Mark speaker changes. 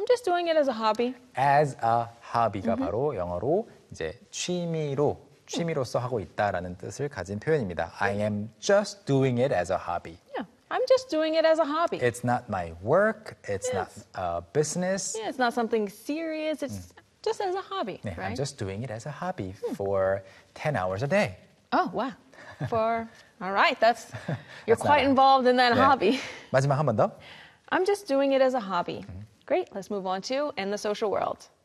Speaker 1: just doing it as a hobby.
Speaker 2: as a hobby가 바로 영어로 이제 취미로서 하고 있다라는 뜻을 가진 표현입니다. I am just doing it as a hobby.
Speaker 1: Yeah, I'm just doing it as a hobby.
Speaker 2: It's not my work. It's not a business.
Speaker 1: Yeah, it's not something serious. It's just as a hobby,
Speaker 2: 네,
Speaker 1: right?
Speaker 2: I'm just doing it as a hobby for 10 hours a day.
Speaker 1: Oh, wow. All right, you're
Speaker 2: That's
Speaker 1: quite
Speaker 2: not-
Speaker 1: involved in that
Speaker 2: 네.
Speaker 1: hobby.
Speaker 2: 마지막 한 번 더.
Speaker 1: I'm just doing it as a hobby. Great, let's move on to in the social world.